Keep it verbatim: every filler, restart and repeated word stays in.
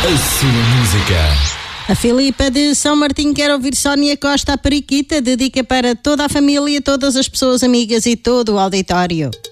A sua música. A Filipa de São Martinho quer ouvir Sónia Costa, a Periquita, dedica para toda a família, todas as pessoas amigas e todo o auditório.